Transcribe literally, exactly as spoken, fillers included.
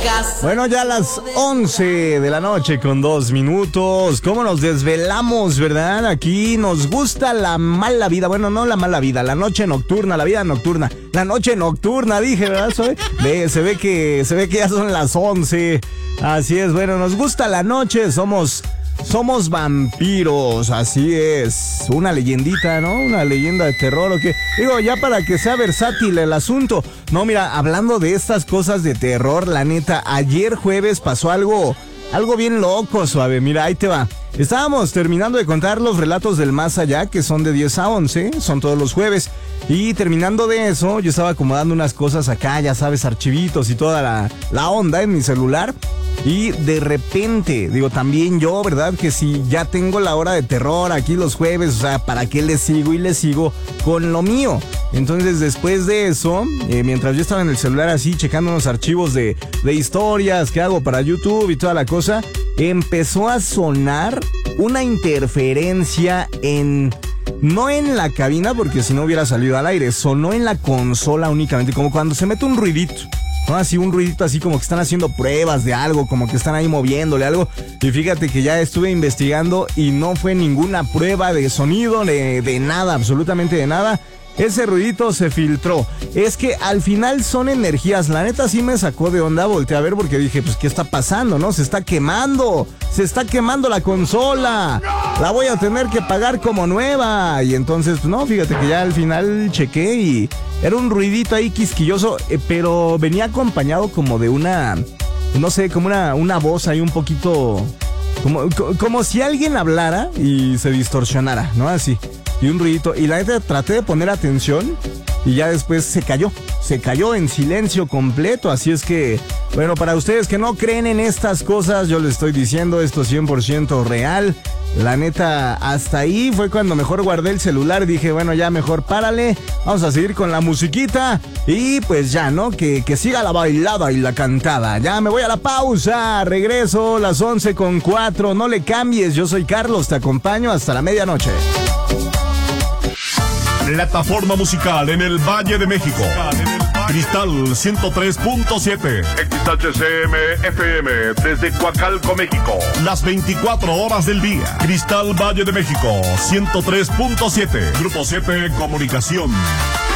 Bueno, ya a las once de la noche con dos minutos. ¿Cómo nos desvelamos, verdad? Aquí nos gusta la mala vida. Bueno, no la mala vida, la noche nocturna, la vida nocturna. La noche nocturna, dije, ¿verdad? Soy? Ve, se ve que, se ve que ya son las once. Así es, bueno, nos gusta la noche, somos... Somos vampiros, así es. Una leyendita, ¿no? Una leyenda de terror, ¿o qué? Digo, ya para que sea versátil el asunto. No, mira, hablando de estas cosas de terror, la neta, ayer jueves pasó algo, algo bien loco, suave. Mira, ahí te va. Estábamos terminando de contar los relatos del más allá, que son de diez a once, son todos los jueves. Y terminando de eso, yo estaba acomodando unas cosas acá, ya sabes, archivitos y toda la, la onda en mi celular. Y de repente, digo, también yo, ¿verdad? Que si ya tengo la hora de terror aquí los jueves, o sea, ¿para qué le sigo y le sigo con lo mío? Entonces, después de eso, eh, mientras yo estaba en el celular así, checando unos archivos de, de historias que hago para YouTube y toda la cosa, empezó a sonar una interferencia en... No en la cabina, porque si no hubiera salido al aire, sonó en la consola únicamente, como cuando se mete un ruidito. ¿No? Así un ruidito así como que están haciendo pruebas de algo, como que están ahí moviéndole algo. Y fíjate que ya estuve investigando y no fue ninguna prueba de sonido, de, de nada, absolutamente de nada. Ese ruidito se filtró. Es que al final son energías. La neta sí me sacó de onda, volteé a ver porque dije, pues ¿qué está pasando, no? Se está quemando, se está quemando la consola. La voy a tener que pagar como nueva. Y entonces, pues no, fíjate que ya al final chequé y era un ruidito ahí quisquilloso, eh, pero venía acompañado como de una, no sé, como una, una voz ahí un poquito, como, como si alguien hablara y se distorsionara, ¿no? Así. Y un ruidito, y la neta traté de poner atención y ya después se cayó, se cayó en silencio completo, así es que, bueno, para ustedes que no creen en estas cosas, yo les estoy diciendo, esto es cien por ciento real. La neta, hasta ahí fue cuando mejor guardé el celular, dije, bueno, ya mejor párale, vamos a seguir con la musiquita y pues ya, ¿no? Que, que siga la bailada y la cantada. Ya me voy a la pausa, regreso las once con cuatro, no le cambies, yo soy Carlos, te acompaño hasta la medianoche. Plataforma musical en el Valle de México. Cristal ciento tres punto siete. X H C M F M desde Coacalco, México. Las veinticuatro horas del día. Cristal Valle de México ciento tres punto siete. Grupo siete Comunicación.